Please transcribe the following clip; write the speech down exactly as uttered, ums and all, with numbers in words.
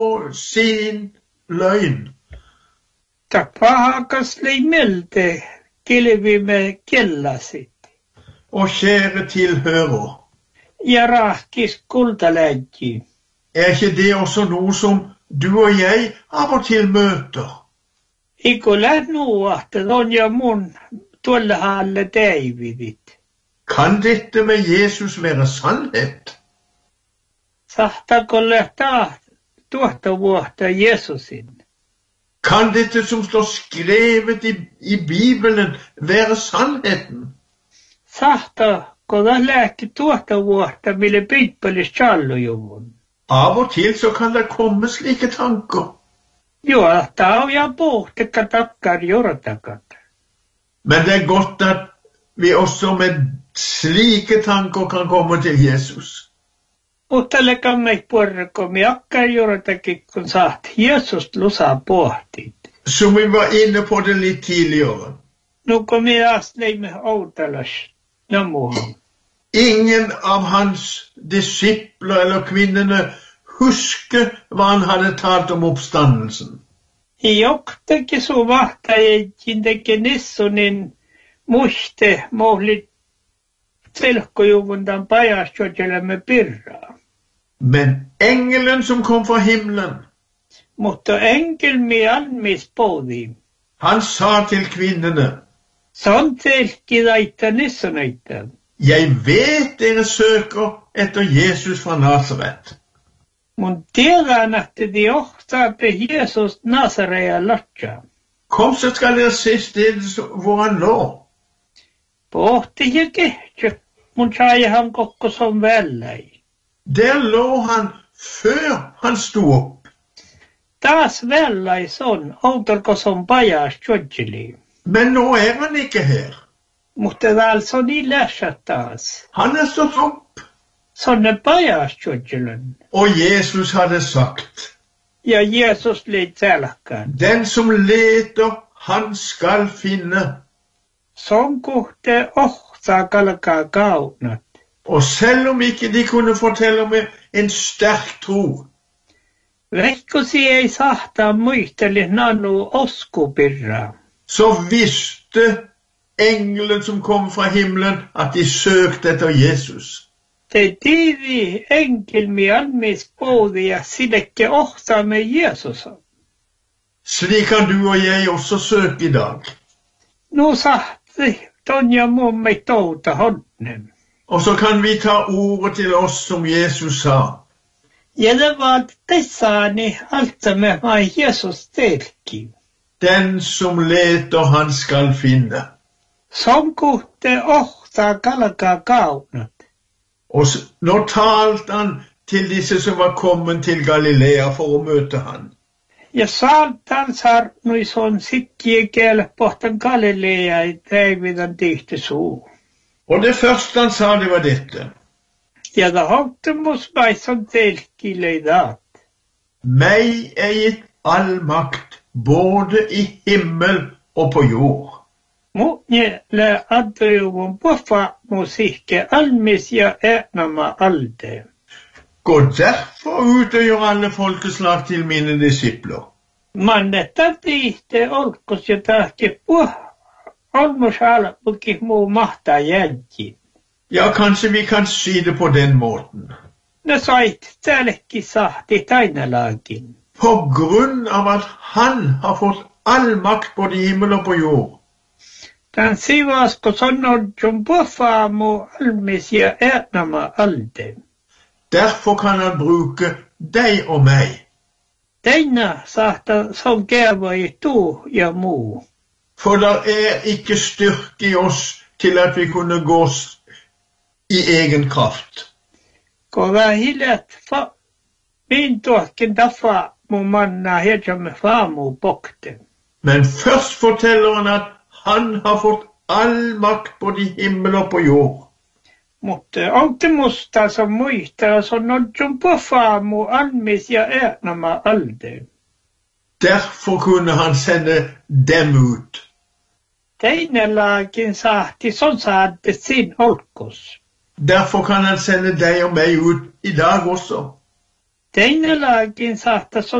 sin løgn. Tapahakas leimelte kilvimme kellasit. Og kjære tilhører, Ja rahkis kultaläggi. er ikke det også noe som du og jeg av og til møter? Iko lähnuahta on ja mun tuolla haalle Davidit. Kan dette med Jesus være sannhet? Sahtako lähtää tuohta vuotta Jesusin. Kan dette som står skrevet i, i Bibelen være sannheten? Sahtako lähti tuohta vuotta mille Bibbelis challujuvun. Av og til så kan det komme slike tanker. Jo, tää on ja pohtekka takkar jortakat. Men det er godt at vi også med slike tanker kan komme til Jesus. Mutta lekamme puorko mi akkar jortakin kun saat Jesus lusaa pohtit. Som vi var inne på det litt tidligere. Nu kom vi asleimme outalas namuhan. Ingen av hans disipler eller kvinnene husker hva han hadde talt om oppstandelsen. Joktakin su vahtajejin teke nissunin muiste mohlit selkkojuvundan pajastjotjelemme pirraa. Men engelen som kom fra himmelen, Mutta enkelmi almis poodi. han sa til kvinnene, Sånn selkidaita nissunaita. jeg vet dere søker etter Jesus fra Nazaret. Mun tiedän, että de ohtaa pe Jesus Nazarea latja. Kom, så skal dere se stedet hvor han lå. Pohti ja kehtsä. Mun sai han kokko som vällei. Der lå han før han sto opp. Taas vällei son, outalko som pajas tjodjeli. Men nå er han ikke her. Mutta väl son i läsä taas. Han er stått opp. Sonne pajas tjodjelen. Og Jesus hadde sagt, Ja Jesus leit selkan. den som leter, han skal finne. Son kohte ohtaa kalkaa kaunat. Og selv om ikke de kunne fortelle med en sterk tro, Vekkosi ei sahtaa muisteli nanu oskupirra. så visste engelen som kom fra himmelen at de søkte etter Jesus. Te tiivi enkelmi almis poodi ja sidekke ohtaa med Jesus. Slik kan du og jeg også søke i dag. Nu sahti tonja mummi touta honnem. Og så kan vi ta ordet til oss som Jesus sa. Ja det var tessaani alta med mai Jesus telki. Den som leter, han skal finne. Som kohte ohtaa kalkaa kaunat. Og s- nå talte han til disse som var kommet til Galilea for å møte han. Ja saatan sarnui son sikkie kelpohtan Galilea i Davidan tihti suu. Og det første han sa, det var dette. Ja da houkte mus mai som telki leidat. Meg er gitt all makt, både i himmel og på jord. Mu'nye le adriuvun puffa musikke almis ja ernama alde. Gå derfor ut og gjør alle folkeslag til mine disipler. Mannetta tihte olkos ja tahke puh. Olmus alpuki muu mahtaa jälji. Ja, kanskje vi kan si det på den måten. Ne sait täällekin sahti tainalaakin. På grunn av at han har fått all makt både i himmel og på jord. Tän sivasko sonnodjun puffaamu almis ja ernama alde. Derfor kan han bruke deg og meg. Teina sahta son käävä i tuu ja muu. For det er ikke styrke i oss til at vi kunne gå s- i egen kraft. Ko vähilet fa pintuakin tafa mu manna hedjamme faamu pokten. Men først forteller han at han har fått all makt både i himmel og på jord. Mutta onko musta som muistaa sonnodjun puffaamu almis ja ernama alde. Derfor kunne han sende dem ut. Teinelaakin sahti son saatte sin olkos. Derfor kan han sende deg og meg ut i dag også. Teine lääkin saattaisi